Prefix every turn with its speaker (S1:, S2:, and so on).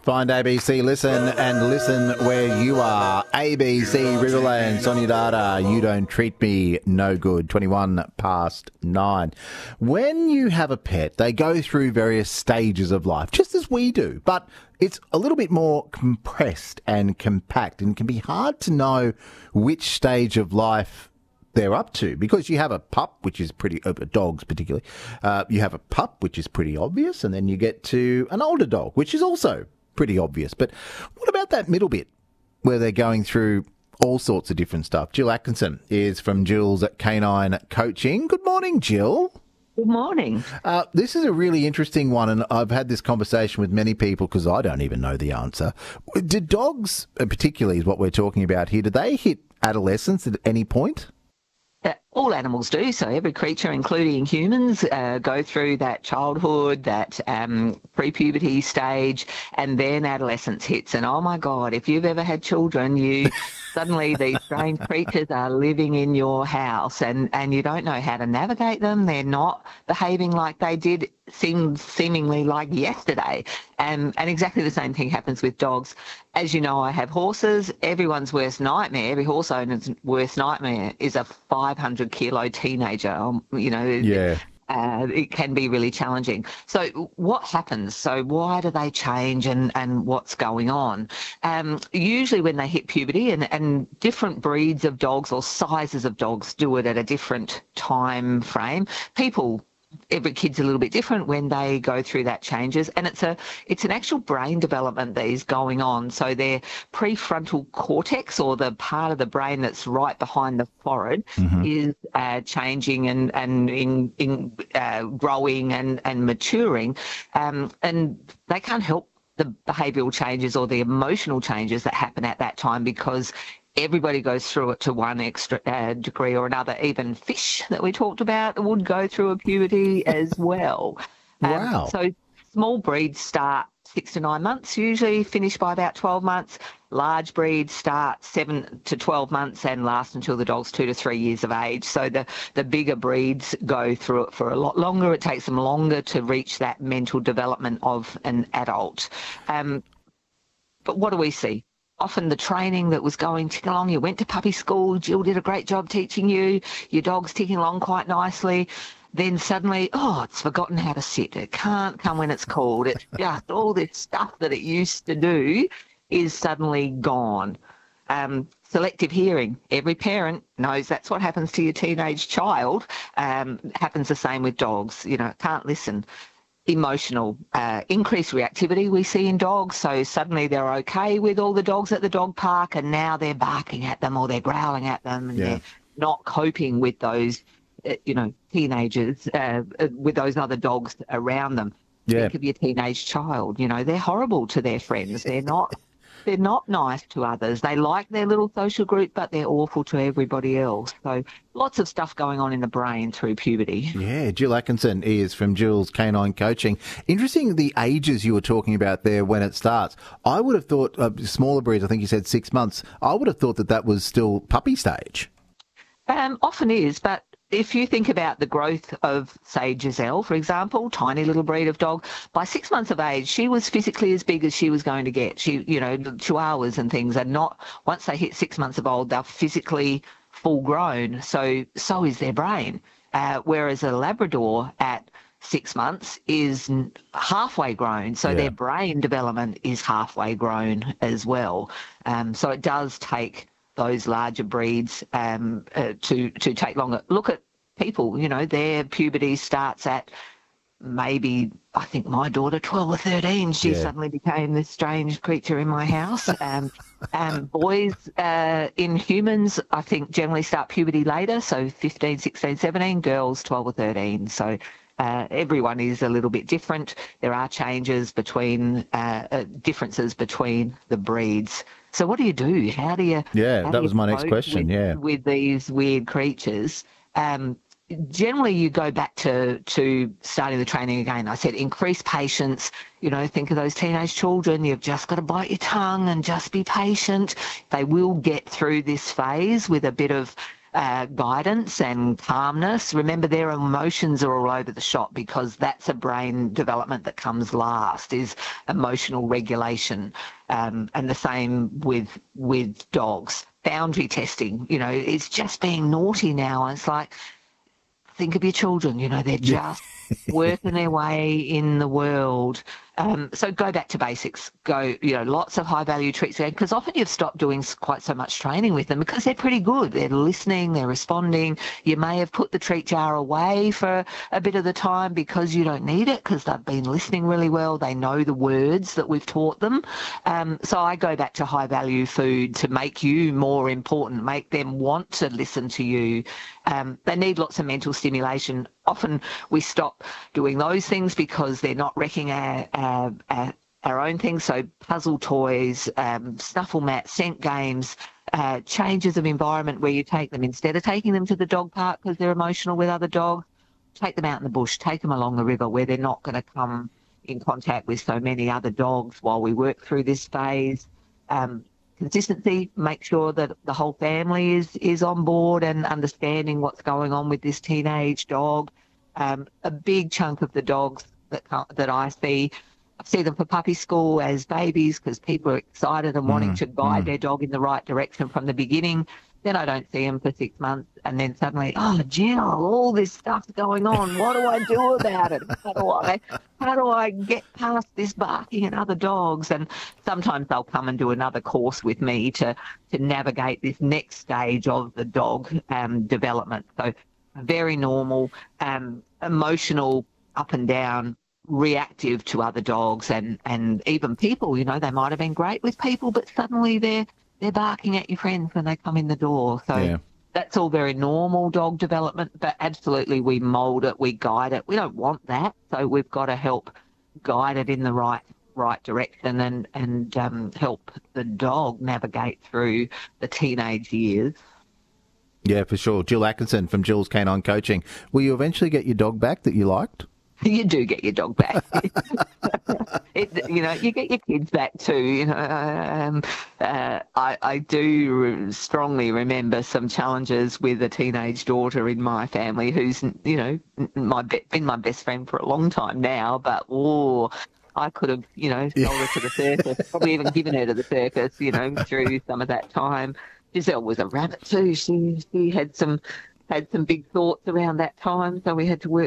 S1: Find ABC Listen and listen where you are. ABC Riverland, Sonia Data, You Don't Treat Me No Good, 9:21. When you have a pet, they go through various stages of life, just as we do, but it's a little bit more compressed and compact, and can be hard to know which stage of life they're up to, because you have a pup, which is pretty, dogs particularly, you have a pup, which is pretty obvious, and then you get to an older dog, which is also pretty obvious. But what about that middle bit where they're going through all sorts of different stuff? Jill Atkinson is from Jill's at Canine Coaching. Good morning, Jill.
S2: Good morning.
S1: This is a really interesting one, and I've had this conversation with many people because I don't even know the answer. Do dogs, particularly is what we're talking about here, do they hit adolescence at any point?
S2: All animals do. So every creature, including humans, go through that childhood, that pre-puberty stage, and then adolescence hits. And oh my God, if you've ever had children, you suddenly these strange creatures are living in your house, and you don't know how to navigate them. They're not behaving like they did seemingly like yesterday. And exactly the same thing happens with dogs. As you know, I have horses. Everyone's worst nightmare, every horse owner's worst nightmare is a 500-kilo teenager.
S1: Yeah.
S2: It can be really challenging. So what happens? So why do they change, and what's going on? Usually when they hit puberty, and different breeds of dogs or sizes of dogs do it at a different time frame. Every kid's a little bit different when they go through that changes, and it's an actual brain development that is going on. So their prefrontal cortex, or the part of the brain that's right behind the forehead, is changing and growing and maturing, and they can't help the behavioural changes or the emotional changes that happen at that time, because everybody goes through it to one extra degree or another. Even fish that we talked about would go through a puberty as well.
S1: Wow.
S2: So small breeds start 6 to 9 months, usually finish by about 12 months. Large breeds start 7 to 12 months and last until the dog's 2 to 3 years of age. So the bigger breeds go through it for a lot longer. It takes them longer to reach that mental development of an adult. But what do we see? Often the training that was going along, you went to puppy school, Jill did a great job teaching you, your dog's ticking along quite nicely. Then suddenly, it's forgotten how to sit. It can't come when it's called. It's just all this stuff that it used to do is suddenly gone. Selective hearing. Every parent knows that's what happens to your teenage child. Happens the same with dogs. Can't listen. Emotional, increased reactivity we see in dogs. So suddenly they're okay with all the dogs at the dog park, and now they're barking at them or they're growling at them, and they're not coping with those, teenagers, with those other dogs around them.
S1: Yeah.
S2: Think of your teenage child. They're horrible to their friends. They're not nice to others. They like their little social group, but they're awful to everybody else. So lots of stuff going on in the brain through puberty.
S1: Yeah, Jill Atkinson is from Jill's Canine Coaching. Interesting, the ages you were talking about there when it starts. I would have thought, smaller breeds, I think you said 6 months, I would have thought that was still puppy stage.
S2: Often is, but if you think about the growth of, say, Giselle, for example, tiny little breed of dog, by 6 months of age, she was physically as big as she was going to get. Chihuahuas and things are not, once they hit 6 months of old, they're physically full grown. So is their brain. Whereas a Labrador at 6 months is halfway grown. So their brain development is halfway grown as well. So it does take those larger breeds to take longer. Look at people, their puberty starts at maybe, I think my daughter, 12 or 13, she suddenly became this strange creature in my house. Boys in humans, I think, generally start puberty later, so 15, 16, 17, girls 12 or 13. So everyone is a little bit different. There are changes between, differences between the breeds. So what do you do? How do you?
S1: Yeah, that was my next question.
S2: With these weird creatures, generally you go back to starting the training again. I said increase patience. Think of those teenage children. You've just got to bite your tongue and just be patient. They will get through this phase with a bit of guidance and calmness. Remember, their emotions are all over the shop because that's a brain development that comes last, is emotional regulation. And the same with dogs. Boundary testing, it's just being naughty now. It's like, think of your children, they're just working their way in the world. So go back to basics. Go, lots of high-value treats, because often you've stopped doing quite so much training with them because they're pretty good. They're listening, they're responding. You may have put the treat jar away for a bit of the time because you don't need it, because they've been listening really well. They know the words that we've taught them. So I go back to high-value food to make you more important, make them want to listen to you. They need lots of mental stimulation. Often we stop doing those things because they're not wrecking our own things. So puzzle toys, snuffle mats, scent games, changes of environment where you take them, instead of taking them to the dog park because they're emotional with other dogs, take them out in the bush, take them along the river where they're not going to come in contact with so many other dogs while we work through this phase. Consistency, make sure that the whole family is on board and understanding what's going on with this teenage dog. A big chunk of the dogs that I see them for puppy school as babies because people are excited and wanting to guide their dog in the right direction from the beginning. Then I don't see them for 6 months, and then suddenly, oh, Jill, all this stuff's going on. What do I do about it? How do I get past this barking at other dogs? And sometimes they'll come and do another course with me to navigate this next stage of the dog development. So very normal, emotional, up and down, reactive to other dogs and even people. They might have been great with people, but suddenly they're barking at your friends when they come in the door. So that's all very normal dog development, but absolutely we mould it, we guide it. We don't want that, so we've got to help guide it in the right direction and help the dog navigate through the teenage years.
S1: Yeah, for sure. Jill Atkinson from Jill's Canine Coaching. Will you eventually get your dog back that you liked?
S2: You do get your dog back. You get your kids back too. I do strongly remember some challenges with a teenage daughter in my family who's, been my best friend for a long time now. But I could have, sold her to the circus, probably even given her to the circus, through some of that time. Giselle was a rabbit too. She had some big thoughts around that time, so we had to work